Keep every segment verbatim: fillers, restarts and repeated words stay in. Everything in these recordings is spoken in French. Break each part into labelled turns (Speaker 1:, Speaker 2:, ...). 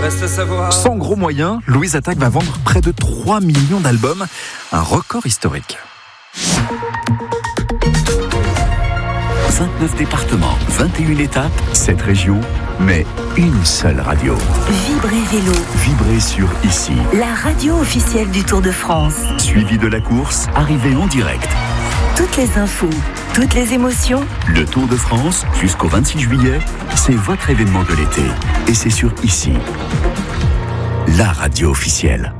Speaker 1: Reste à savoir.
Speaker 2: Sans gros moyens, Louise Attaque va vendre près de trois millions d'albums, un record historique.
Speaker 3: vingt-neuf départements, vingt et une étapes, sept régions, mais une seule radio.
Speaker 4: Vibrez Vélo.
Speaker 3: Vibrez sur Ici.
Speaker 4: La radio officielle du Tour de France.
Speaker 3: Suivi de la course, arrivée en direct.
Speaker 4: Toutes les infos, toutes les émotions.
Speaker 3: Le Tour de France, jusqu'au vingt-six juillet, c'est votre événement de l'été. Et c'est sur Ici. La radio officielle.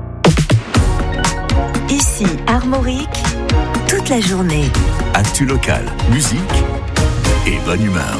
Speaker 4: Ici, Armorique, toute la journée.
Speaker 3: Actu local, musique et bonne humeur.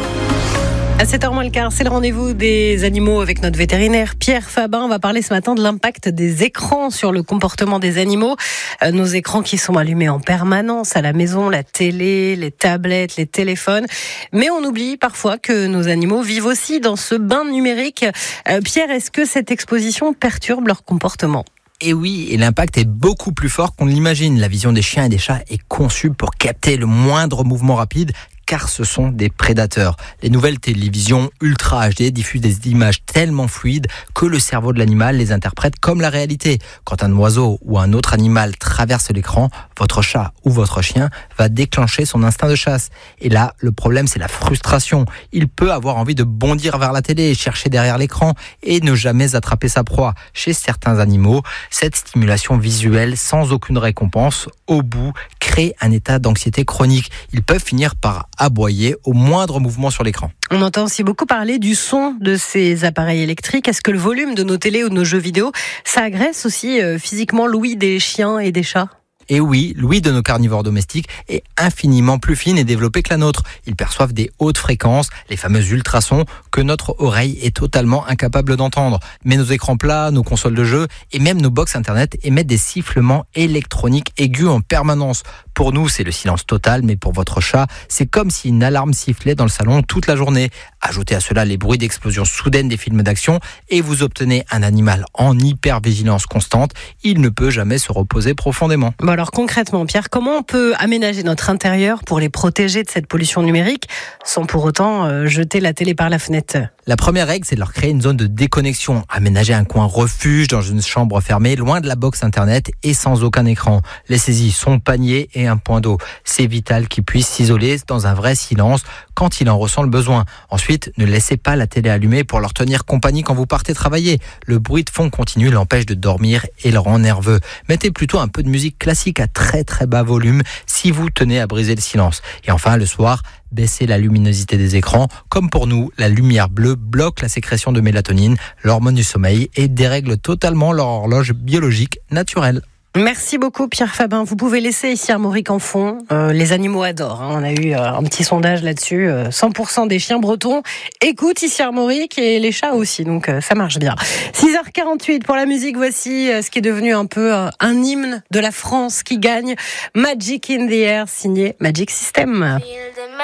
Speaker 5: À sept heures moins le quart, c'est le rendez-vous des animaux avec notre vétérinaire Pierre Fabin. On va parler ce matin de l'impact des écrans sur le comportement des animaux. Euh, nos écrans qui sont allumés en permanence à la maison, la télé, les tablettes, les téléphones. Mais on oublie parfois que nos animaux vivent aussi dans ce bain numérique. Euh, Pierre, est-ce que cette exposition perturbe leur comportement ?
Speaker 6: Et oui, et l'impact est beaucoup plus fort qu'on l'imagine. La vision des chiens et des chats est conçue pour capter le moindre mouvement rapide, car ce sont des prédateurs. Les nouvelles télévisions Ultra H D diffusent des images tellement fluides que le cerveau de l'animal les interprète comme la réalité. Quand un oiseau ou un autre animal traverse l'écran, votre chat ou votre chien va déclencher son instinct de chasse. Et là, le problème, c'est la frustration. Il peut avoir envie de bondir vers la télé, chercher derrière l'écran et ne jamais attraper sa proie. Chez certains animaux, cette stimulation visuelle sans aucune récompense, au bout, crée un état d'anxiété chronique. Ils peuvent finir par aboyer au moindre mouvement sur l'écran.
Speaker 5: On entend aussi beaucoup parler du son de ces appareils électriques. Est-ce que le volume de nos télés ou de nos jeux vidéo, ça agresse aussi euh, physiquement l'ouïe des chiens et des chats ?
Speaker 6: Et oui, l'ouïe de nos carnivores domestiques est infiniment plus fine et développée que la nôtre. Ils perçoivent des hautes fréquences, les fameux ultrasons, que notre oreille est totalement incapable d'entendre. Mais nos écrans plats, nos consoles de jeux et même nos box internet émettent des sifflements électroniques aigus en permanence. Pour nous, c'est le silence total, mais pour votre chat, c'est comme si une alarme sifflait dans le salon toute la journée. Ajoutez à cela les bruits d'explosion soudaine des films d'action et vous obtenez un animal en hypervigilance constante. Il ne peut jamais se reposer profondément.
Speaker 5: Bon alors concrètement, Pierre, comment on peut aménager notre intérieur pour les protéger de cette pollution numérique sans pour autant euh, jeter la télé par la fenêtre ?
Speaker 6: La première règle, c'est de leur créer une zone de déconnexion. Aménager un coin refuge dans une chambre fermée, loin de la box internet et sans aucun écran. Laissez-y son panier et un point d'eau. C'est vital qu'ils puissent s'isoler dans un vrai silence quand il en ressent le besoin. Ensuite, ne laissez pas la télé allumée pour leur tenir compagnie quand vous partez travailler. Le bruit de fond continu l'empêche de dormir et le rend nerveux. Mettez plutôt un peu de musique classique à très très bas volume si vous tenez à briser le silence. Et enfin, le soir, baissez la luminosité des écrans. Comme pour nous, la lumière bleue bloque la sécrétion de mélatonine, l'hormone du sommeil, et dérègle totalement leur horloge biologique naturelle.
Speaker 5: Merci beaucoup Pierre Fabin. Vous pouvez laisser ici Armorique en fond. Euh, les animaux adorent. Hein. On a eu euh, un petit sondage là-dessus. Euh, cent pour cent des chiens bretons écoutent ici Armorique et les chats aussi. Donc euh, ça marche bien. six heures quarante-huit pour la musique. Voici euh, ce qui est devenu un peu euh, un hymne de la France qui gagne. Magic in the Air, signé Magic System.